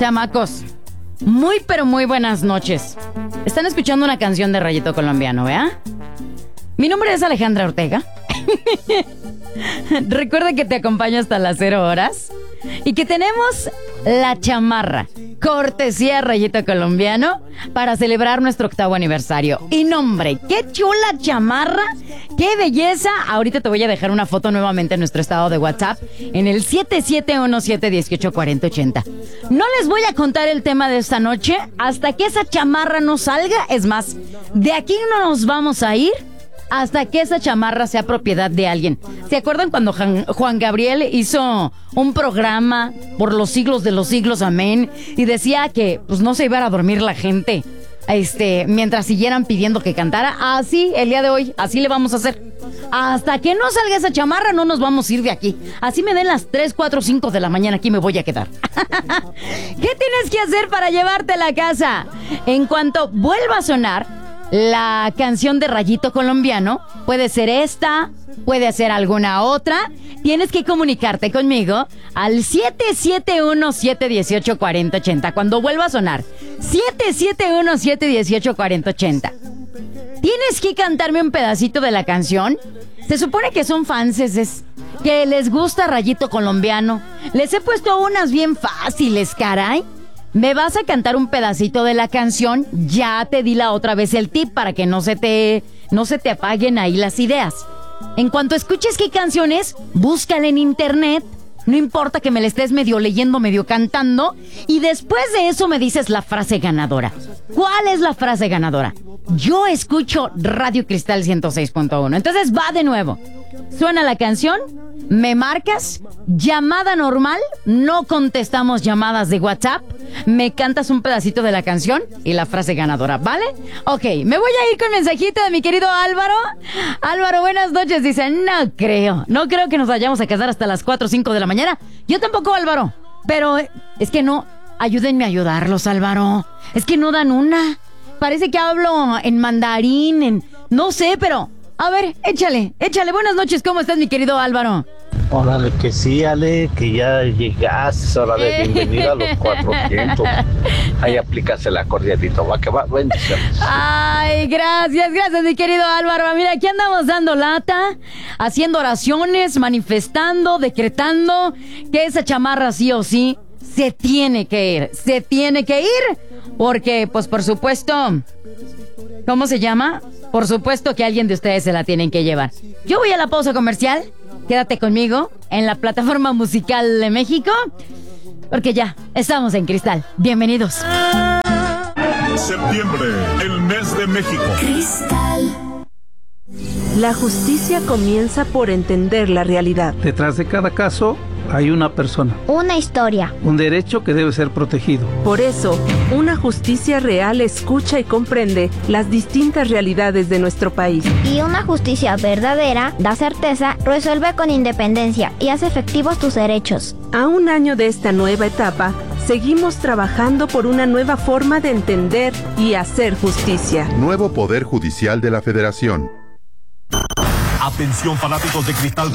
Chamacos, muy pero muy buenas noches. Están escuchando una canción de Rayito Colombiano, ¿vea? Mi nombre es Alejandra Ortega. Recuerda que te acompaño hasta las 0 horas y que tenemos la chamarra, cortesía Rayito Colombiano, para celebrar nuestro 8º aniversario. Y nombre, qué chula chamarra, qué belleza. Ahorita te voy a dejar una foto nuevamente en nuestro estado de WhatsApp en el 7717184080. No les voy a contar el tema de esta noche hasta que esa chamarra no salga. Es más, de aquí no nos vamos a ir hasta que esa chamarra sea propiedad de alguien. ¿Se acuerdan cuando Juan Gabriel hizo un programa por los siglos de los siglos, amén? Y decía que pues no se iba a dormir la gente mientras siguieran pidiendo que cantara. Así, el día de hoy, así le vamos a hacer. Hasta que no salga esa chamarra, no nos vamos a ir de aquí. Así me den las 3, 4, 5 de la mañana, aquí me voy a quedar. ¿Qué tienes que hacer para llevártela a casa? En cuanto vuelva a sonar la canción de Rayito Colombiano, puede ser esta, puede ser alguna otra, tienes que comunicarte conmigo al 771-718-4080. Cuando vuelva a sonar, 771-718-4080. Tienes que cantarme un pedacito de la canción. Se supone que son fanses, que les gusta Rayito Colombiano. Les he puesto unas bien fáciles, caray. Me vas a cantar un pedacito de la canción. Ya te di la otra vez el tip para que no se te apaguen ahí las ideas. En cuanto escuches qué canción es, búscala en internet. No importa que me la estés medio leyendo, medio cantando. Y después de eso me dices la frase ganadora. ¿Cuál es la frase ganadora? Yo escucho Radio Cristal 106.1. Entonces va de nuevo. Suena la canción, me marcas, llamada normal, no contestamos llamadas de WhatsApp, me cantas un pedacito de la canción y la frase ganadora, ¿vale? Ok, me voy a ir con mensajito de mi querido Álvaro. Álvaro, buenas noches, dice, no creo que nos vayamos a quedar hasta las 4 o 5 de la mañana. Yo tampoco, Álvaro, pero es que no, ayúdenme a ayudarlos, Álvaro. Es que no dan una. Parece que hablo en mandarín, no sé, pero... A ver, échale. Buenas noches, ¿cómo estás, mi querido Álvaro? Órale, que sí, Ale, que ya llegaste, órale, bienvenido a los 400. Ahí aplícase el acordeonito, va que va, bendiciones. Ay, gracias, mi querido Álvaro. Mira, aquí andamos dando lata, haciendo oraciones, manifestando, decretando que esa chamarra sí o sí se tiene que ir, porque, pues, por supuesto, ¿cómo se llama? Por supuesto que alguien de ustedes se la tienen que llevar. Yo voy a la pausa comercial. Quédate conmigo en la plataforma musical de México, porque ya estamos en Cristal. Bienvenidos. Septiembre, el mes de México. Cristal. La justicia comienza por entender la realidad. Detrás de cada caso hay una persona. Una historia. Un derecho que debe ser protegido. Por eso, una justicia real escucha y comprende las distintas realidades de nuestro país. Y una justicia verdadera da certeza, resuelve con independencia y hace efectivos tus derechos. A un año de esta nueva etapa, seguimos trabajando por una nueva forma de entender y hacer justicia. Nuevo Poder Judicial de la Federación. Atención, fanáticos de Cristal